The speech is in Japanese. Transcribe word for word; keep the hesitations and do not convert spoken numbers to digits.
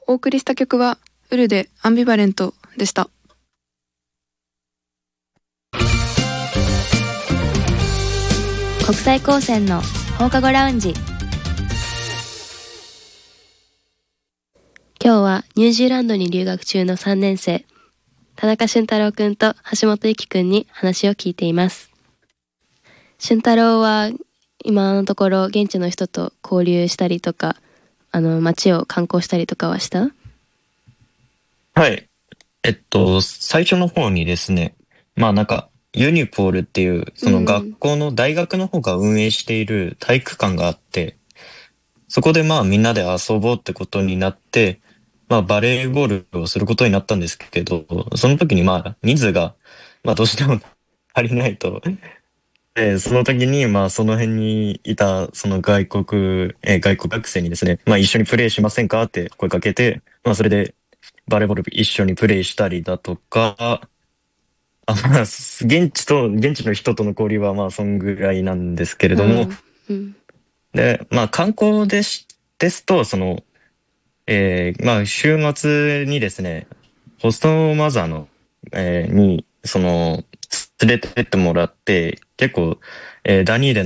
お送りした曲はウルでアンビバレントでした。 国際高専の放課後ラウンジ。今日はニュージーランドに留学中のさんねん生、田中俊太郎くんと橋本ゆきくんに話を聞いています。俊太郎は今のところ現地の人と交流したりとか、あの街を観光したりとかはした？ はい。えっと、最初の方にですね、まあなんか、ユニポールっていう、その学校の大学の方が運営している体育館があって、そこでまあみんなで遊ぼうってことになって、まあバレーボールをすることになったんですけど、その時にまあ人数が、まあどうしても足りないと。で、その時にまあその辺にいたその外国、えー外国学生にですね、まあ一緒にプレイしませんかって声かけて、まあそれでバレーボール一緒にプレイしたりだとか、あ、まあ、現地と、現地の人との交流はまあ、そんぐらいなんですけれども、 うんうん、 で、まあ、観光です、ですと、その、えー、まあ、週末にですね、ホストマザーの、えーに、その、連れてってもらって、結構、えーダニーデン